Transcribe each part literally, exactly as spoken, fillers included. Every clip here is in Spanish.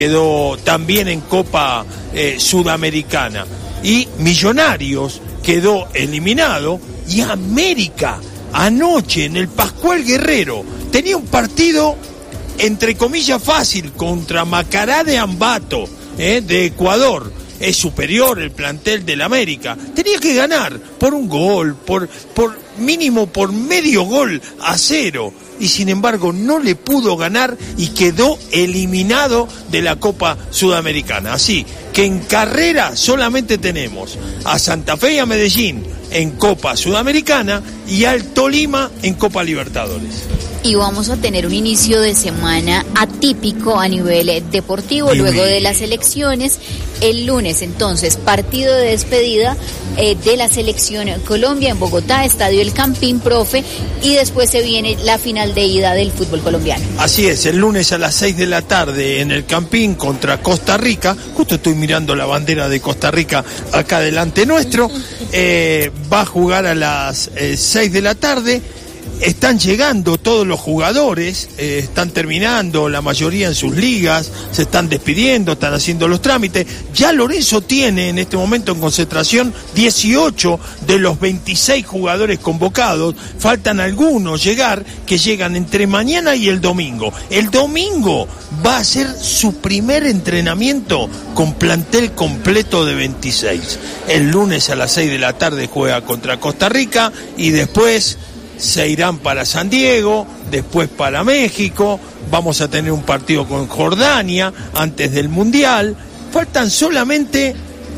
quedó también en Copa eh, Sudamericana. Y Millonarios quedó eliminado. Y América, anoche en el Pascual Guerrero, tenía un partido, entre comillas, fácil contra Macará de Ambato, eh, de Ecuador. Es superior el plantel del América. Tenía que ganar por un gol, por, por mínimo por medio gol a cero. Y sin embargo no le pudo ganar y quedó eliminado de la Copa Sudamericana. Así que en carrera solamente tenemos a Santa Fe y a Medellín en Copa Sudamericana y al Tolima en Copa Libertadores. Y vamos a tener un inicio de semana atípico a nivel deportivo, Divino. Luego de las elecciones. El lunes, entonces, partido de despedida eh, de la selección Colombia en Bogotá, Estadio El Campín, profe, y después se viene la final de ida del fútbol colombiano. Así es, el lunes a las seis de la tarde en El Campín contra Costa Rica. Justo estoy mirando la bandera de Costa Rica acá delante nuestro. Eh, va a jugar a las eh, seis de la tarde. Están llegando todos los jugadores, eh, están terminando la mayoría en sus ligas, se están despidiendo, están haciendo los trámites. Ya Lorenzo tiene en este momento en concentración dieciocho de los veintiséis jugadores convocados. Faltan algunos llegar, que llegan entre mañana y el domingo. El domingo va a ser su primer entrenamiento con plantel completo de veintiséis. El lunes a las seis de la tarde juega contra Costa Rica y después se irán para San Diego, después para México, vamos a tener un partido con Jordania antes del Mundial. Faltan solamente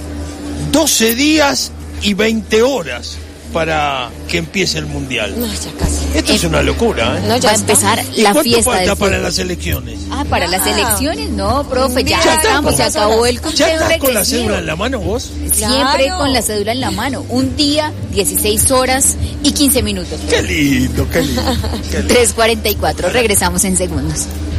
doce días y veinte horas para que empiece el Mundial. No, ya casi. Esto eh, es una locura, ¿eh? No, ya va a empezar la fiesta falta del para fútbol? las elecciones? Ah, para las elecciones, no, profe, ya, Ya estamos, se estamos. acabó el ¿Ya conteo estás con la regresivo. cédula en la mano vos? Siempre Claro. con la cédula en la mano. Un día, dieciséis horas y quince minutos. Qué lindo, qué lindo. Qué lindo. tres cuarenta y cuatro, regresamos en segundos.